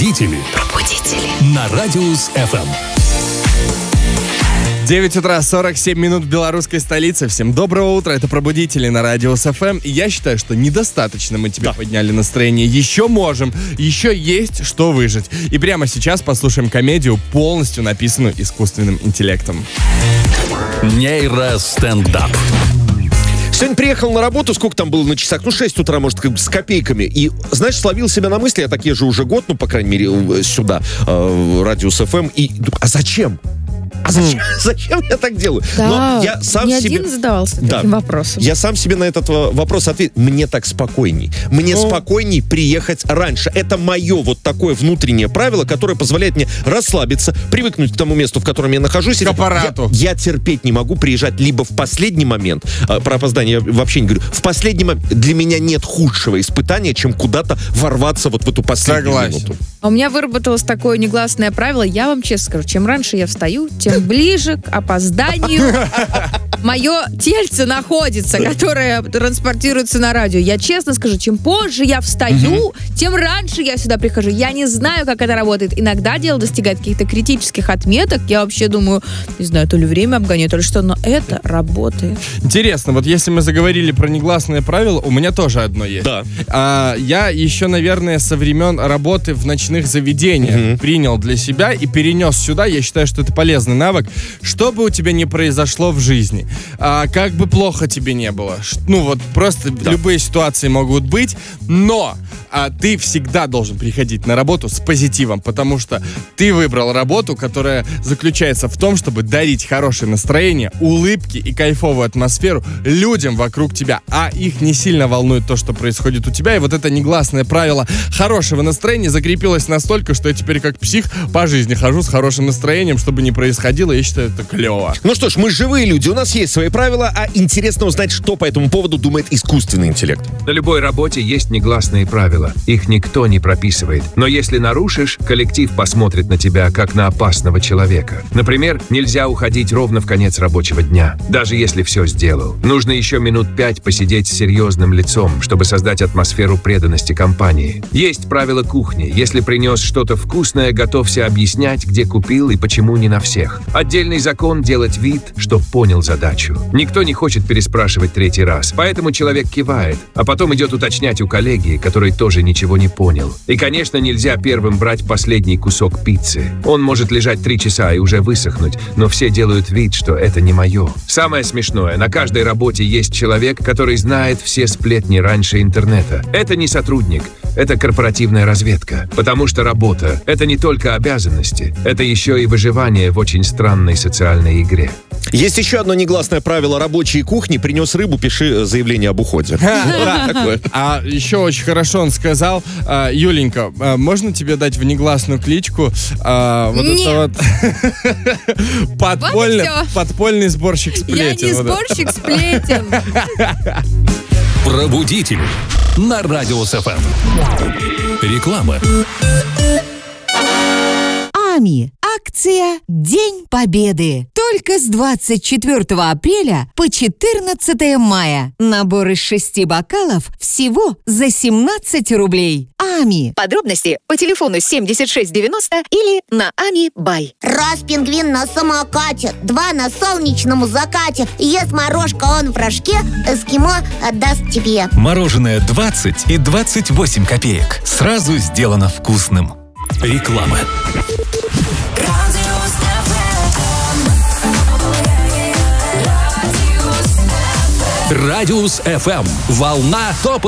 Пробудители. На Радиус ФМ. 9 утра, 47 минут в белорусской столице. Всем доброго утра, это «Пробудители» на Радиус ФМ. И я считаю, что недостаточно мы тебе подняли настроение. Еще можем, еще есть что выжить. И прямо сейчас послушаем комедию, полностью написанную искусственным интеллектом. Нейростендап. Сегодня приехал на работу, сколько там было на часах? 6 утра, может, с копейками. И, знаешь, словил себя на мысли, я так езжу уже год, по крайней мере, сюда, Радиус ФМ. И а зачем? А зачем я так делаю? Да, но я сам не себе... один задавался таким вопросом. Я сам себе на этот вопрос ответил. Мне так спокойней. Мне спокойней приехать раньше. Это мое вот такое внутреннее правило, которое позволяет мне расслабиться, привыкнуть к тому месту, в котором я нахожусь. К аппарату. Я терпеть не могу приезжать либо в последний момент, про опоздание я вообще не говорю, в последний момент. Для меня нет худшего испытания, чем куда-то ворваться вот в эту последнюю минуту. А у меня выработалось такое негласное правило. Я вам честно скажу, чем раньше я встаю, тем ближе к опозданию мое тельце находится, которое транспортируется на радио. Я честно скажу, чем позже я встаю, тем раньше я сюда прихожу. Я не знаю, как это работает. Иногда дело достигает каких-то критических отметок. Я вообще думаю, не знаю, то ли время обгоняю, то ли что, но это работает. Интересно, вот если мы заговорили про негласное правило, у меня тоже одно есть. Да. Я еще, наверное, со времен работы в ночных заведениях принял для себя и перенес сюда. Я считаю, что это полезный навык. Что бы у тебя ни произошло в жизни, как бы плохо тебе не было, просто любые ситуации могут быть, но ты всегда должен приходить на работу с позитивом, потому что ты выбрал работу, которая заключается в том, чтобы дарить хорошее настроение, улыбки и кайфовую атмосферу людям вокруг тебя, а их не сильно волнует то, что происходит у тебя, и вот это негласное правило хорошего настроения закрепилось настолько, что я теперь как псих по жизни хожу с хорошим настроением, чтобы не происходило, я считаю, это клево. Ну что ж, мы живые люди, у нас есть свои правила, а интересно узнать, что по этому поводу думает искусственный интеллект. На любой работе есть негласные правила. Их никто не прописывает. Но если нарушишь, коллектив посмотрит на тебя как на опасного человека. Например, нельзя уходить ровно в конец рабочего дня, даже если все сделал. Нужно еще минут 5 посидеть с серьезным лицом, чтобы создать атмосферу преданности компании. Есть правила кухни. Если принес что-то вкусное, готовься объяснять, где купил и почему не на всех. Отдельный закон — делать вид, что понял задачу. Никто не хочет переспрашивать 3-й раз, поэтому человек кивает, а потом идет уточнять у коллеги, который тоже ничего не понял. И, конечно, нельзя первым брать последний кусок пиццы. Он может лежать 3 часа и уже высохнуть, но все делают вид, что это не мое. Самое смешное, на каждой работе есть человек, который знает все сплетни раньше интернета. Это не сотрудник, это корпоративная разведка. Потому что работа — это не только обязанности, это еще и выживание в очень странной социальной игре. Есть еще одно негласное правило рабочей кухни. Принес рыбу, пиши заявление об уходе. А еще очень хорошо он сказал: Юленька, можно тебе дать в негласную кличку подпольный сборщик сплетен? Я не сборщик сплетен. Пробудители на Радиус ФМ. Реклама. АМИ. Акция «День Победы». Только с 24 апреля по 14 мая. Набор из 6 бокалов всего за 17 рублей. АМИ. Подробности по телефону 7690 или на АМИ Бай. Раз пингвин на самокате, 2 на солнечном закате. Ест морожка он в рожке, эскимо отдаст тебе. Мороженое 20 и 28 копеек. Сразу сделано вкусным. Реклама. Радиус ФМ. Волна топ